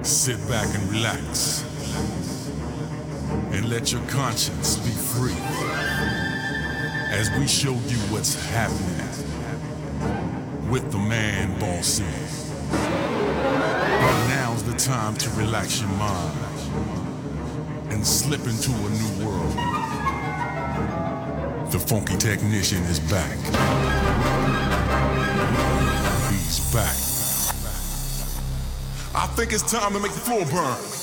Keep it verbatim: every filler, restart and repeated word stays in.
Sit back and relax, and let your conscience be free as we show you what's happening with the man Bossy. Now's the time to relax your mind and slip into a new world. The funky technician is back. He's back. I think it's time to make the floor burn.